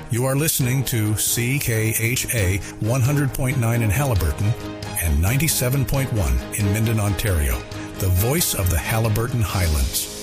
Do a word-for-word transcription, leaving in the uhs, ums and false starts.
You are listening to C K H A one hundred point nine in Halliburton and ninety-seven point one in Minden, Ontario, the voice of the Halliburton Highlands.